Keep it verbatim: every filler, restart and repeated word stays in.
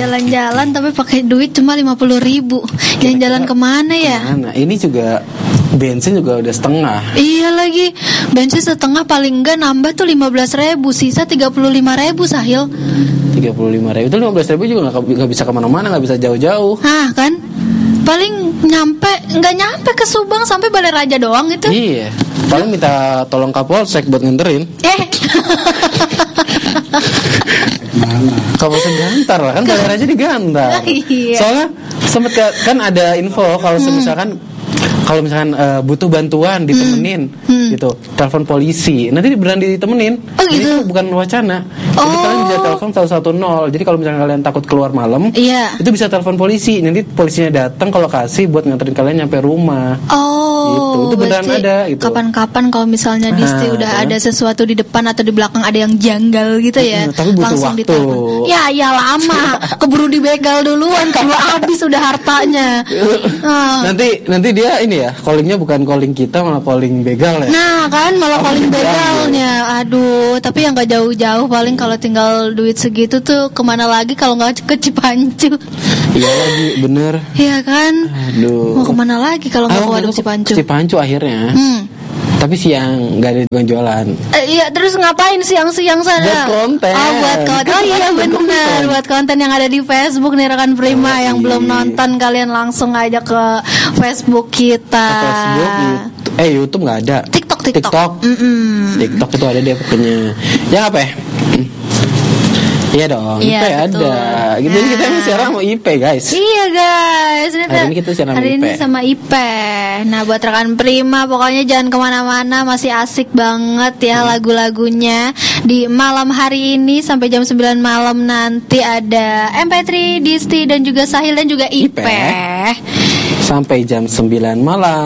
jalan-jalan tapi pakai duit cuma lima puluh ribu. Jalan-jalan kemana ya? Nah, ini juga bensin juga udah setengah. Iya lagi, bensin setengah paling enggak nambah tuh lima belas ribu, sisa tiga puluh lima ribu Sahil. Tiga puluh lima ribu itu lima belas ribu juga nggak nggak bisa kemana-mana, nggak bisa jauh-jauh. Hah kan? Paling nyampe nggak nyampe ke Subang, sampai Balai Raja doang itu. Iya. Paling minta tolong Kapolsek buat nganterin. Eh. Kapolsek Gantar lah kan, Balai Raja di Gantar. Iya. Soalnya sempet kan ada info kalau hmm. misalkan kalau misalkan uh, butuh bantuan ditemenin hmm. Hmm. gitu, telepon polisi. Nanti beneran ditemenin. Oh, gitu? Jadi itu bukan wacana. Oh. Jadi kalian bisa telepon satu satu nol. Jadi kalau misalkan kalian takut keluar malam, iya. itu bisa telepon polisi. Nanti polisinya datang ke lokasi buat nganterin kalian nyampe rumah. Oh, gitu. Itu beneran ada gitu. Kapan-kapan kalau misalnya di Nah, udah kan? ada sesuatu di depan atau di belakang ada yang janggal gitu ya. Hmm, tapi butuh langsung waktu. ditelepon. Ya, ya lama. Keburu dibegal duluan kalau habis udah hartanya. Nah. Nanti nanti dia ini ya, callingnya bukan calling kita, malah calling begal ya. Nah kan malah calling begalnya. Aduh, tapi yang gak jauh-jauh, paling kalau tinggal duit segitu tuh kemana lagi kalau nggak ke Cipancu. Iya lagi, bener. Iya kan. Aduh. Mau kemana lagi kalau nggak ke Waduk Cipancu? Cipancu akhirnya. Hmm. Tapi siang, nggak ada tukang jualan. Eh, iya, terus ngapain siang-siang sana? Buat konten. Oh, buat konten. Oh iya benar, buat konten yang ada di Facebook nih rekan Prima. Oh, yang iya. belum nonton, kalian langsung aja ke Facebook kita. Ke Facebook, YouTube. Eh YouTube nggak ada. TikTok, TikTok. TikTok. TikTok itu ada deh pokoknya. Yang apa ya? Iya dong, iya, I P ada. Gitu, nah. Kita emang siaran mau I P guys. Iya guys. Ini hari ini kita siaran hari I P. ini sama I P. Nah buat rekan Prima, pokoknya jangan kemana-mana, masih asik banget ya hmm. lagu-lagunya di malam hari ini sampai jam sembilan malam nanti ada M P tiga, Disti dan juga Sahil dan juga I P. I P. Sampai jam sembilan malam.